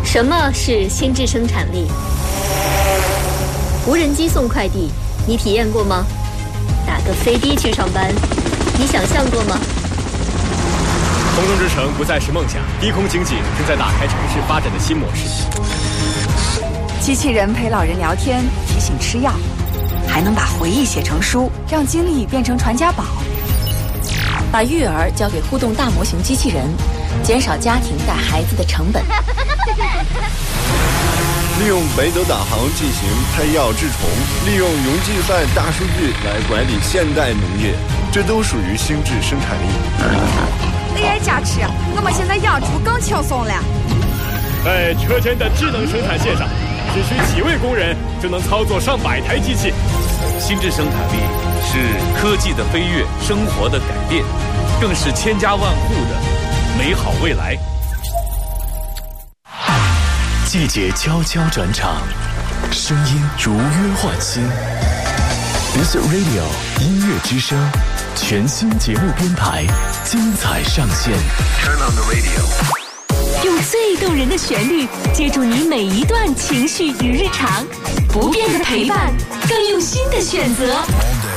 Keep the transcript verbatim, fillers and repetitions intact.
什么是心智生产力？无人机送快递，你体验过吗？打个飞的去上班，你想象过吗？ 空中之城不再是梦想，低空经济正在打开城市发展的新模式。 机器人陪老人聊天，提醒吃药，还能把回忆写成书，让经历变成传家宝。 把育儿交给互动大模型机器人，减少家庭带孩子的成本。 利用北斗导航进行配药治虫，利用云计算大数据来管理现代农业，这都属于心智生产力。 A I 加持，我们现在养猪更轻松了。 在车间的智能生产线上，只需几位工人就能操作上百台机器。 心智生产力是科技的飞跃，生活的改变，更是千家万户的美好未来。 季节悄悄转场，声音如约唤醒。This Radio 音乐之声，全新节目编排，精彩上线。 Turn on the radio。 用最动人的旋律接住你每一段情绪与日常，不变的陪伴，更用心的选择。